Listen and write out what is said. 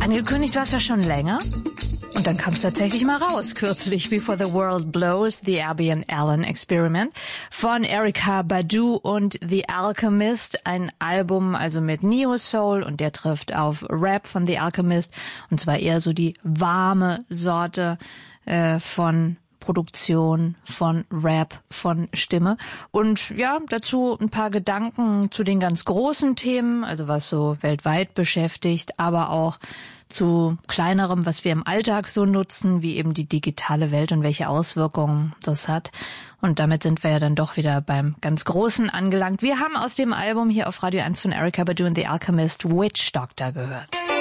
Angekündigt war es ja schon länger. Und dann kam es tatsächlich mal raus, kürzlich, Before the World Blows, The Abby and Alan Experiment von Erykah Badu und The Alchemist. Ein Album also mit Neo-Soul und der trifft auf Rap von The Alchemist. Und zwar eher so die warme Sorte von Produktion, von Rap, von Stimme. Und ja, dazu ein paar Gedanken zu den ganz großen Themen, also was so weltweit beschäftigt, aber auch zu kleinerem, was wir im Alltag so nutzen, wie eben die digitale Welt und welche Auswirkungen das hat. Und damit sind wir ja dann doch wieder beim ganz Großen angelangt. Wir haben aus dem Album hier auf Radio 1 von Erykah Badu und The Alchemist Witch Doctor gehört.